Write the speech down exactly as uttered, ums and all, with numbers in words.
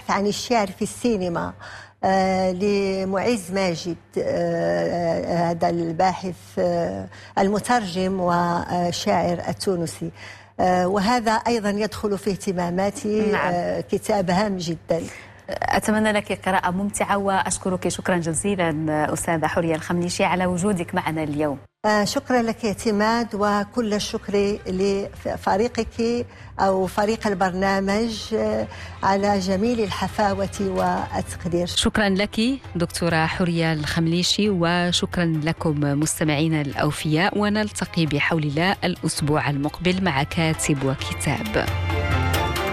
البحث عن الشعر في السينما آه لمعز ماجد، آه هذا الباحث آه المترجم والشاعر التونسي، آه وهذا أيضا يدخل في اهتماماتي. نعم. آه كتاب هام جدا. أتمنى لك قراءة ممتعة، وأشكرك شكرا جزيلا أستاذة حورية الخمليشي على وجودك معنا اليوم. آه شكرا لك يا اعتماد، وكل الشكر لفريقك أو فريق البرنامج آه على جميل الحفاوة والتقدير. شكرا لك دكتورة حورية الخمليشي، وشكرا لكم مستمعينا الأوفياء، ونلتقي بحول الله الأسبوع المقبل مع كاتب وكتاب.